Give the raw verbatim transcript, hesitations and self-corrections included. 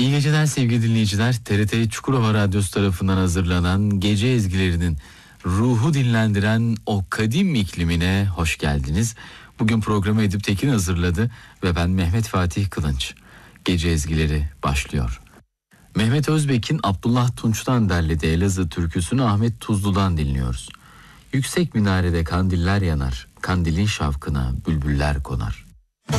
İyi geceler sevgili dinleyiciler. T R T Çukurova Radyosu tarafından hazırlanan gece ezgilerinin ruhu dinlendiren o kadim iklimine hoş geldiniz. Bugün programı Edip Tekin hazırladı ve ben Mehmet Fatih Kılınç. Gece ezgileri başlıyor. Mehmet Özbek'in Abdullah Tunç'tan derlediği Elazığ türküsünü Ahmet Tuzlu'dan dinliyoruz. Yüksek minarede kandiller yanar, kandilin şavkına bülbüller konar.